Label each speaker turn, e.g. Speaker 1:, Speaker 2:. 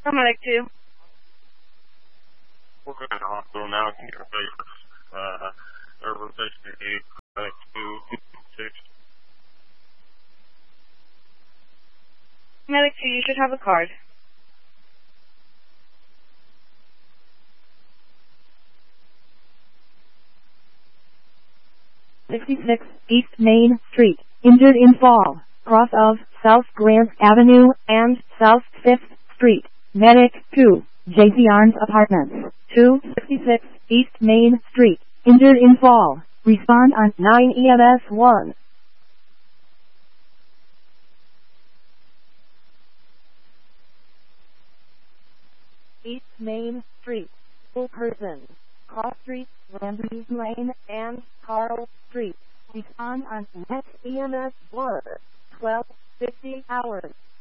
Speaker 1: Medic 2.
Speaker 2: We're at the hospital now. Can you replace patient 226?
Speaker 1: Medic 2, you should have a card.
Speaker 3: East Main Street, injured in fall, cross of South Grant Avenue and South 5th Street. Medic 2, J.C. Arns Apartments, 266 East Main Street, injured in fall. Respond on 9 EMS 1. East Main Street, full person. Cross Street, Ramsey Lane, and Carl Street. Respond on next EMS 1, 12:50 hours.